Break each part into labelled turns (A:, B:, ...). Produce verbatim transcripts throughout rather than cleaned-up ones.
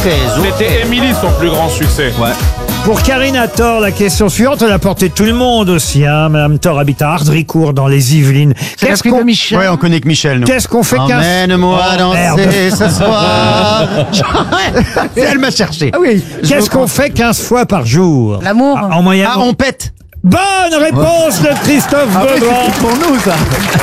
A: C'était Émilie son plus grand succès.
B: Ouais.
C: Pour Karina Thor, la question suivante, elle a porté tout le monde aussi. Hein. Madame Thor habite à Ardricourt dans les Yvelines.
D: Qu'est-ce qu'on Michel
B: Ouais, on connaît que Michel, nous.
C: Qu'est-ce qu'on fait qu'un...
B: Emmène-moi
C: Oh,
B: danser
C: merde.
B: ce soir. Et elle m'a cherché.
D: Ah oui.
C: Qu'est-ce qu'on fait quinze fois par jour?
D: L'amour.
C: Ah, en moyenne.
B: Ah, on pète.
C: Bonne réponse de Christophe
D: Ah oui,
C: Beaugrand.
D: c'était pour nous, ça.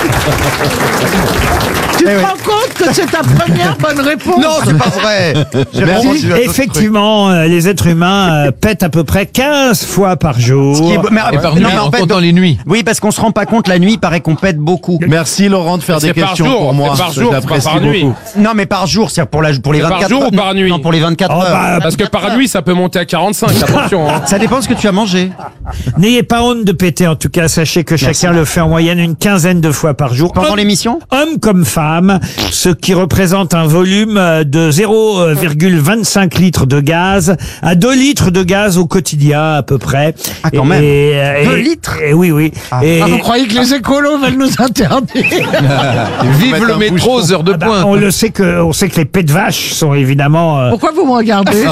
D: Tu te
B: Eh oui.
D: rends compte que c'est ta première bonne réponse?
B: Non, c'est pas vrai. J'ai vraiment reçu un autre
C: Effectivement, euh, les êtres humains euh, pètent à peu près quinze fois par jour.
B: truc. Ce qui est- mais-
E: Et par
B: non,
E: nuit,
B: mais en
E: en
B: fait,
E: comptant les nuits.
B: oui, parce qu'on se rend pas compte, la nuit, il paraît qu'on pète beaucoup.
F: Merci Laurent de faire
A: C'est
F: des
A: par
F: questions
A: jour,
F: pour
A: c'est
F: moi.
A: par jour,
F: J'apprécie
A: pas par nuit.
F: beaucoup.
B: Non, mais par jour, c'est pour, la, pour les
A: C'est par
B: vingt-quatre
A: jour
B: heures.
A: ou par nuit?
B: Non, pour les vingt-quatre
C: Oh,
B: heures.
C: bah,
A: Parce que par nuit, ça peut monter à quarante-cinq, attention. Hein.
B: Ça dépend ce que tu as mangé.
C: N'ayez pas honte de péter, en tout cas, sachez que chacun le fait en moyenne une quinzaine de fois par jour.
B: Pendant
C: Homme-
B: l'émission
C: Hommes comme femmes, ce qui représente un volume de zéro virgule vingt-cinq litres de gaz à deux litres de gaz au quotidien à peu près.
B: Ah, quand
C: Et-
B: même.
C: et-
B: Deux litres
C: et Oui, oui. Et-
D: Ah, vous croyez que les écolos veulent nous interdire?
E: Vive
F: mettre
E: le
F: un
E: métro aux heures de
C: Ah bah,
E: pointe.
C: on le sait que, on sait que les pets de vache sont évidemment. euh,
D: Pourquoi vous me regardez?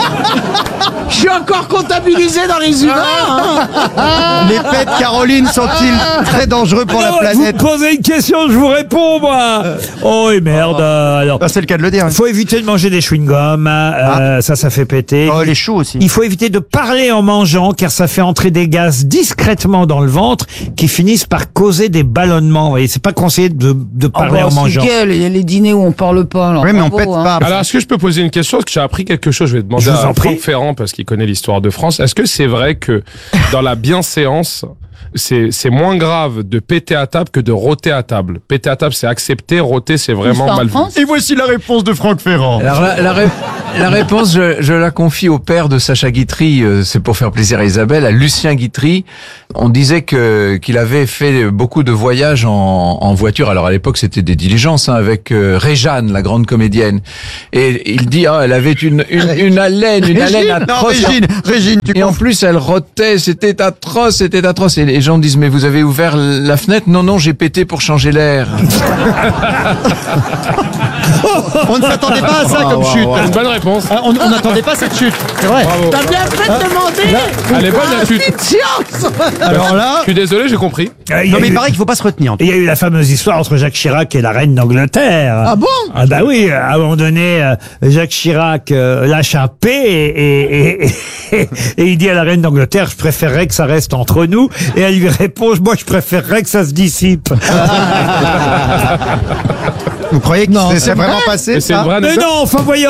D: Je suis encore comptabilisé dans les humains. hein.
B: Les pets de Caroline sont-ils très dangereux pour la
C: non,
B: planète?
C: Vous me posez une question, je vous réponds, moi. Oh, et merde. euh, alors,
B: Ah, c'est le cas de le dire.
C: il faut éviter de manger des chewing-gums. euh, Ça, ça fait péter.
B: Oh, les choux aussi.
C: Il faut éviter de parler en mangeant car ça fait entrer des gaz discrètement dans le ventre qui finissent par causer des ballonnements. Vous voyez, c'est pas conseillé de, de parler en mangeant.
G: Il y a les dîners où on parle pas. Alors
B: Oui, mais on
G: bravo,
B: pète
G: hein.
B: pas.
A: Alors, est-ce que je peux poser une question? Parce que j'ai appris quelque chose. Je vais demander
C: Je vous en
A: à
C: prie.
A: Franck Ferrand parce qu'il connaît l'histoire de France. Est-ce que c'est vrai que dans la bienséance, c'est c'est moins grave de péter à table que de rôter à table? Péter à table, c'est accepté. Rôter, c'est vraiment
G: Juste en
A: mal vu.
G: France.
B: Et voici la réponse de Franck Ferrand.
E: Alors la, la, ré- la réponse, je, je la confie au père de Sacha Guitry, euh, c'est pour faire plaisir à Isabelle, à Lucien Guitry. On disait que qu'il avait fait beaucoup de voyages en, en voiture. Alors à l'époque, c'était des diligences hein, avec euh, Réjeanne, la grande comédienne. Et il dit, ah, elle avait une une, une haleine, une haleine
B: Non,
E: atroce.
B: Régine, Régine, tu
E: Et en
B: confonds.
E: plus, elle rotait, c'était atroce, c'était atroce. Et les gens disent, mais vous avez ouvert la fenêtre? Non, non, j'ai pété pour changer l'air.
B: On ne s'attendait pas à ça comme chute.
A: Une bonne réponse.
B: Ah, On on n'attendait pas cette chute. C'est vrai.
A: Bravo.
D: T'as bien fait de demander.
A: Elle est bonne la chute.
D: Une science.
B: Alors là.
A: Je suis désolé, j'ai compris.
C: Euh, il y
B: Non,
C: a
B: mais
C: eu-
B: il paraît qu'il faut pas se retenir.
C: il y a eu la fameuse histoire entre Jacques Chirac et la reine d'Angleterre.
D: Ah bon?
C: Ah bah oui, à un moment donné, euh, Jacques Chirac euh, lâche un P et, et, et, et, et il dit à la reine d'Angleterre, je préférerais que ça reste entre nous. Et elle lui répond, moi je préférerais que ça se dissipe.
B: Vous croyez que
D: Non,
B: c'est
D: c'est
B: c'est vraiment
D: vrai.
B: passé
A: Mais c'est
B: ça
A: une vraie
C: Mais
A: anecdote.
C: non, enfin voyons.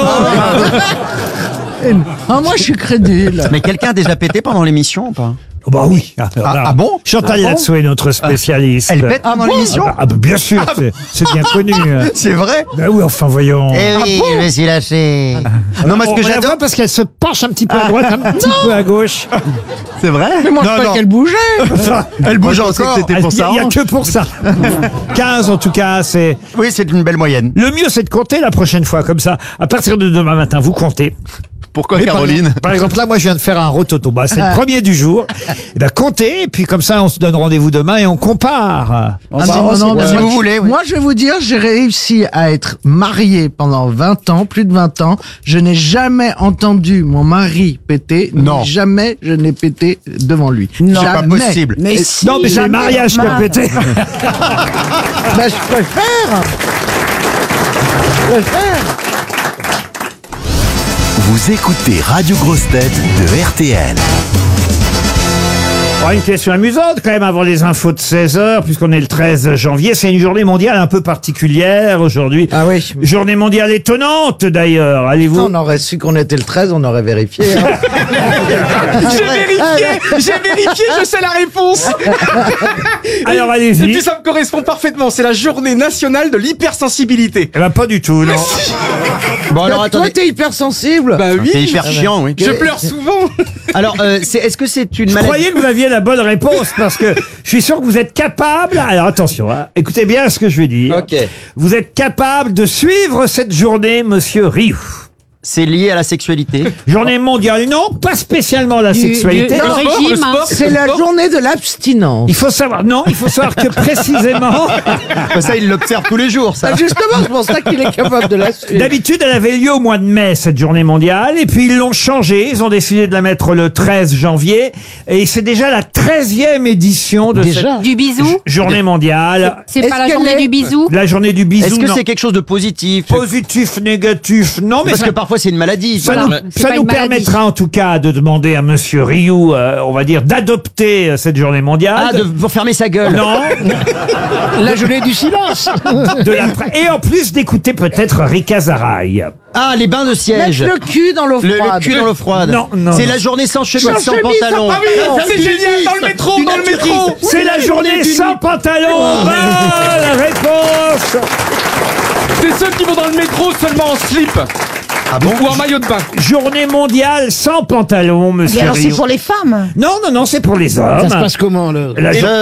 D: Ah, moi, je suis crédule.
B: Mais quelqu'un a déjà pété pendant l'émission ou pas?
C: Oh bah oui. Alors
B: Ah,
C: là,
B: ah bon
C: Chantal
B: Ah bon
C: Latsou est notre spécialiste.
B: Elle pète pendant l'émission?
C: Ah bah, ah bah, bien sûr, c'est- c'est bien connu.
B: C'est vrai?
C: Bah oui, enfin voyons.
B: Eh oui, je me suis lâché. Non, parce
C: On
B: que
C: la
B: j'adore.
C: voit parce qu'elle se penche un petit peu à droite, un petit peu à gauche.
B: C'est vrai?
D: Mais moi, je
B: Non,
D: croyais
B: non.
D: qu'elle bougeait.
B: Elle bouge
F: Moi, je pensais
B: encore.
F: que c'était pour
C: Il y a-
F: ça.
C: il y a que pour ça. quinze en tout cas, c'est...
B: Oui, c'est une belle moyenne.
C: Le mieux, c'est de compter la prochaine fois, comme ça. À partir de demain matin, vous comptez.
F: Pourquoi
C: Et par-
F: Caroline?
C: Par exemple, là, moi, je viens de faire un rototo. Bah, c'est le premier du jour. Et ben, comptez, et puis comme ça, on se donne rendez-vous demain et on compare.
D: Ah,
G: bah,
D: non,
G: c'est
D: non,
G: quoi
D: mais
B: Si
D: moi,
B: vous
D: je-
B: voulez, oui.
D: Moi, je vais vous dire, j'ai réussi à être marié pendant vingt ans, plus de vingt ans. Je n'ai jamais entendu mon mari péter. ni
B: Non.
D: Jamais je n'ai pété devant lui.
B: Non,
D: jamais.
B: pas possible.
G: Mais
D: Et-
G: si,
C: Non, mais c'est le
G: jamais,
C: mariage qui a
G: Marc.
C: pété.
D: Ben, je préfère. Je préfère.
H: Vous écoutez Radio Grosse Tête de R T L.
C: Oh, une question amusante quand même avant les infos de seize heures, puisqu'on est le treize janvier. C'est une journée mondiale un peu particulière aujourd'hui.
D: Ah oui.
C: Journée mondiale étonnante d'ailleurs. Allez-vous...
D: On aurait su qu'on était le treize, on aurait vérifié. hein.
I: J'ai vérifié, j'ai vérifié, je sais la réponse.
C: Alors
I: Et
C: allez-y.
I: puis ça me correspond parfaitement, c'est la journée nationale de l'hypersensibilité.
C: Eh ben, pas du tout, non.
B: Bon, alors
D: Toi,
B: attendez.
D: t'es hypersensible.
I: Bah oui,
B: C'est hyper chiant, oui.
I: je pleure souvent.
B: Alors, euh, c'est- est-ce que c'est une
C: Je
B: maladie?
C: croyais que vous aviez la bonne réponse parce que je suis sûr que vous êtes capable. Alors attention, hein, écoutez bien ce que je vais dire.
B: Ok.
C: Vous êtes capable de suivre cette journée, monsieur Rioux.
F: C'est lié à la sexualité.
C: Journée mondiale, non, pas spécialement la
G: Du-
C: sexualité.
G: du- le
D: Non,
G: régime,
D: le sport,
G: hein.
D: c'est la journée de l'abstinence.
C: Il faut savoir, non, il faut savoir que précisément,
F: Ça, il l'observe tous les jours, ça.
D: Ah, justement, c'est pour ça qu'il est capable de la suivre.
C: d'habitude, elle avait lieu au mois de mai, cette journée mondiale, et puis ils l'ont changée, ils ont décidé de la mettre le treize janvier, et c'est déjà la treizième édition de
D: Déjà.
G: Du bisou.
C: cette journée mondiale.
G: C'est
D: Est-ce
G: pas la
D: qu'elle
G: journée
D: est-
G: du bisou.
C: La journée du bisou,
F: Est-ce que
C: non.
F: c'est quelque chose de positif?
C: Positif, négatif, non, mais
F: Parce
C: ça,
F: que parfois c'est une maladie.
C: ça
F: Voilà.
C: nous,
G: c'est
C: ça
G: pas
C: nous
G: une maladie.
C: permettra en tout cas de demander à Monsieur Rioux, euh, on va dire, d'adopter euh, cette journée mondiale.
F: Ah, de, pour fermer sa gueule.
C: Non,
B: La journée du silence.
C: de la pra- et en plus d'écouter peut-être Rika Zaraï.
F: Ah, les bains de siège.
D: Mettre le cul dans l'eau
F: Le, le
D: froide.
F: cul dans l'eau froide.
C: Non, non,
F: C'est
C: non.
F: la journée sans chemise,
D: Sans
F: sans,
D: chemise,
F: pantalon.
D: sans- ah oui,
I: C'est génial, dans le métro, dans le métro.
C: C'est la journée sans pantalon. Bonne réponse.
I: C'est ceux qui vont dans le métro seulement en slip.
F: Ah bon?
I: Ou en maillot de bain.
C: Journée mondiale sans pantalon,
G: Mais
C: Monsieur
G: alors c'est
C: Rioux.
G: pour les femmes.
C: Non, non, non, c'est pour les hommes.
B: Ça se passe comment, là
C: La
F: Et
C: jour-